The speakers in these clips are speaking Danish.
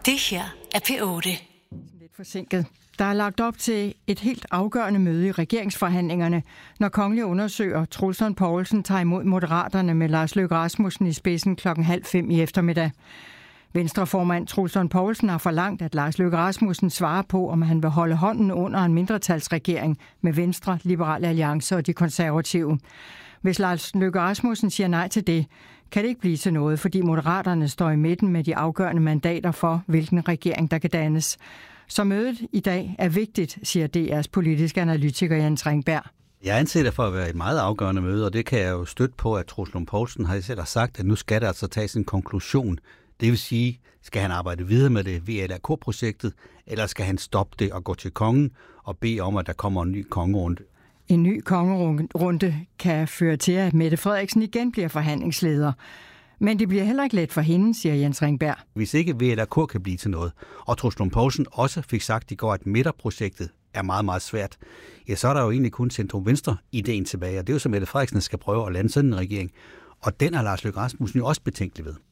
Det her er P8. Lidt forsinket. Der er lagt op til et helt afgørende møde i regeringsforhandlingerne, når kongelig undersøger Troels Lund Poulsen tager imod Moderaterne med Lars Løkke Rasmussen i spidsen 4:30 i eftermiddag. Venstreformand Troels Lund Poulsen har forlangt, at Lars Løkke Rasmussen svarer på, om han vil holde hånden under en mindretalsregering med Venstre, Liberal Alliance og de konservative. Hvis Lars Løkke Rasmussen siger nej til det, kan det ikke blive til noget, fordi Moderaterne står i midten med de afgørende mandater for, hvilken regering der kan dannes. Så mødet i dag er vigtigt, siger DR's politiske analytiker Jens Ringberg. Jeg anser det for at være et meget afgørende møde, og det kan jeg jo støtte på, at Troels Lund Poulsen har selv sagt, at nu skal der altså tages en konklusion. Det vil sige, skal han arbejde videre med det VLAK-projektet, eller skal han stoppe det og gå til kongen og bede om, at der kommer en ny kongerunde? En ny kongerunde kan føre til, at Mette Frederiksen igen bliver forhandlingsleder. Men det bliver heller ikke let for hende, siger Jens Ringberg. Hvis ikke VLAK kan blive til noget, og Troels Lund Poulsen også fik sagt i går, at midterprojektet er meget, meget svært, ja, så er der jo egentlig kun centrum-venstre-ideen tilbage, og det er jo så, Mette Frederiksen skal prøve at lande sådan en regering. Og den er Lars Løkke Rasmussen jo også betænkelig ved.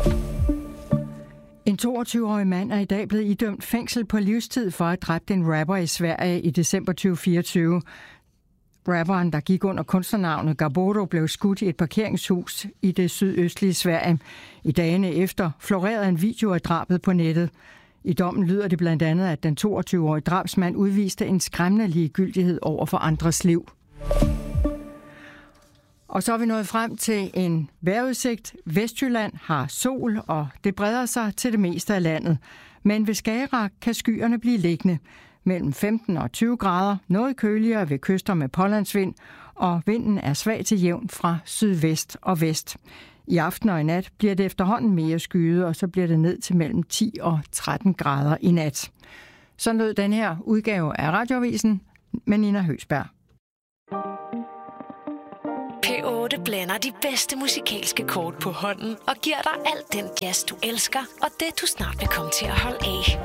En 22-årig mand er i dag blevet idømt fængsel på livstid for at have dræbt en rapper i Sverige i december 2024. Rapperen, der gik under kunstnernavnet Gaboro, blev skudt i et parkeringshus i det sydøstlige Sverige. I dagene efter florerede en video af drabet på nettet. I dommen lyder det blandt andet, at den 22-årige drabsmand udviste en skræmmende ligegyldighed over for andres liv. Og så er vi nået frem til en vejrudsigt. Vestjylland har sol, og det breder sig til det meste af landet. Men ved Skagerrak kan skyerne blive liggende. Mellem 15 og 20 grader, noget køligere ved kyster med pålandsvind, og vinden er svag til jævn fra sydvest og vest. I aften og i nat bliver det efterhånden mere skyet, og så bliver det ned til mellem 10 og 13 grader i nat. Så lød den her udgave af Radioavisen med Nina Høgsberg. P8 blander de bedste musikalske kort på hånden og giver dig alt den jazz, du elsker, og det du snart vil komme til at holde af.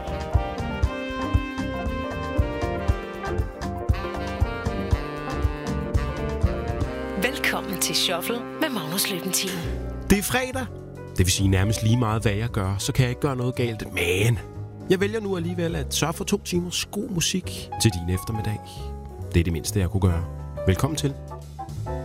Velkommen til Shuffle med Magnus Løbentin. Det er fredag. Det vil sige nærmest lige meget, hvad jeg gør, så kan jeg ikke gøre noget galt. Men jeg vælger nu alligevel at sørge for 2 timers god musik til din eftermiddag. Det er det mindste, jeg kunne gøre. Velkommen til.